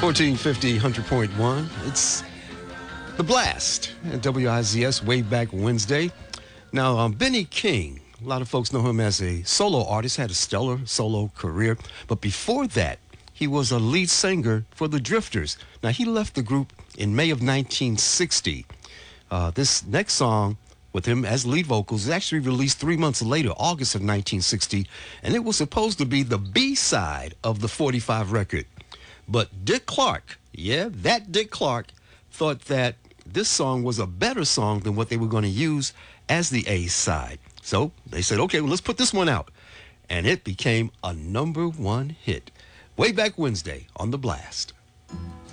1450, 100.1. It's The Blast at WIZS way back Wednesday. Now, Benny King, a lot of folks know him as a solo artist, had a stellar solo career. But before that, he was a lead singer for the Drifters. Now, he left the group in May of 1960. This next song with him as lead vocals is actually released 3 months later, August of 1960, and it was supposed to be the B-side of the 45 record. But Dick Clark, that Dick Clark, thought that this song was a better song than what they were going to use as the A-side. So they said, okay, well, let's put this one out. And it became a #1 hit way back Wednesday on The Blast.